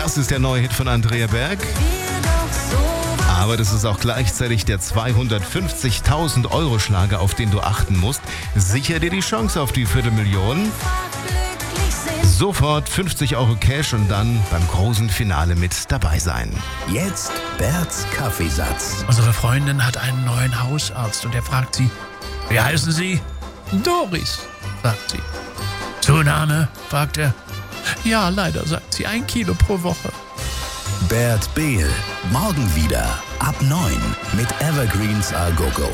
Das ist der neue Hit von Andrea Berg. Aber das ist auch gleichzeitig der 250.000 Euro Schlager, auf den du achten musst. Sicher dir die Chance auf die 250.000. Sofort 50 Euro Cash und dann beim großen Finale mit dabei sein. Jetzt Berts Kaffeesatz. Unsere Freundin hat einen neuen Hausarzt und er fragt sie, wie heißen Sie? Doris, sagt sie. Zunahme, fragt er. Ja, leider, sagt sie, 1 Kilo pro Woche. Bert Behl, morgen wieder ab 9 mit Evergreens A Go Go.